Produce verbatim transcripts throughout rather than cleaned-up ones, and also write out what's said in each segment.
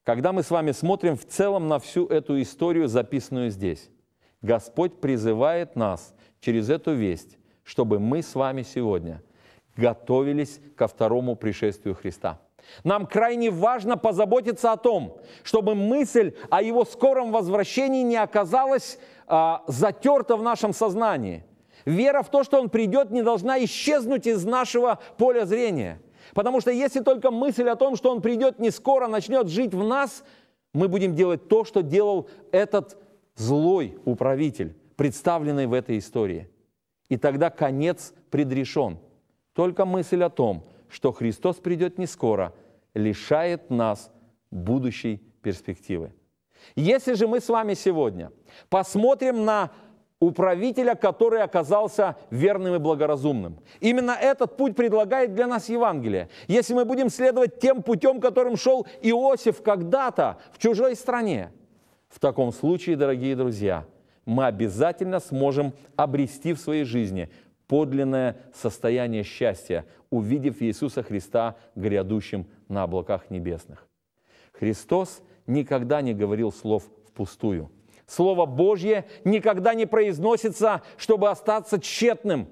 когда мы с вами смотрим в целом на всю эту историю, записанную здесь, Господь призывает нас через эту весть, чтобы мы с вами сегодня готовились ко второму пришествию Христа. Нам крайне важно позаботиться о том, чтобы мысль о Его скором возвращении не оказалась а, затерта в нашем сознании. Вера в то, что Он придет, не должна исчезнуть из нашего поля зрения. Потому что если только мысль о том, что Он придет не скоро, начнет жить в нас, мы будем делать то, что делал этот злой управитель, представленный в этой истории. И тогда конец предрешен. Только мысль о том, что Христос придет не скоро, лишает нас будущей перспективы. Если же мы с вами сегодня посмотрим на управителя, который оказался верным и благоразумным, именно этот путь предлагает для нас Евангелие. Если мы будем следовать тем путем, которым шел Иосиф когда-то в чужой стране, в таком случае, дорогие друзья, мы обязательно сможем обрести в своей жизни подлинное состояние счастья, увидев Иисуса Христа грядущим на облаках небесных. Христос никогда не говорил слов впустую. Слово Божье никогда не произносится, чтобы остаться тщетным.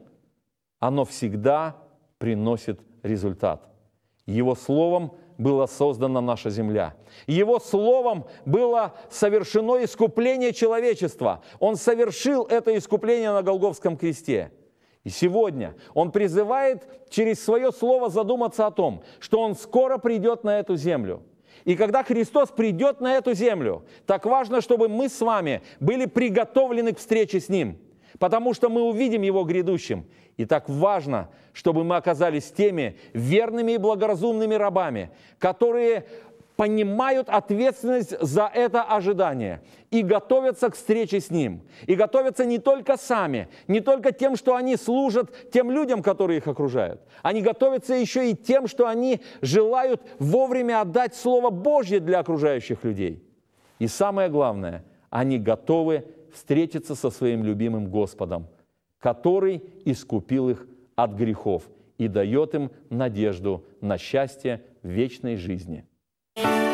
Оно всегда приносит результат. Его Словом была создана наша земля. Его Словом было совершено искупление человечества. Он совершил это искупление на Голгофском кресте. И сегодня Он призывает через Свое Слово задуматься о том, что Он скоро придет на эту землю. И когда Христос придет на эту землю, так важно, чтобы мы с вами были приготовлены к встрече с Ним, потому что мы увидим Его грядущим. И так важно, чтобы мы оказались теми верными и благоразумными рабами, которые понимают ответственность за это ожидание и готовятся к встрече с Ним. И готовятся не только сами, не только тем, что они служат тем людям, которые их окружают. Они готовятся еще и тем, что они желают вовремя отдать Слово Божье для окружающих людей. И самое главное, они готовы встретиться со своим любимым Господом, который искупил их от грехов и дает им надежду на счастье в вечной жизни.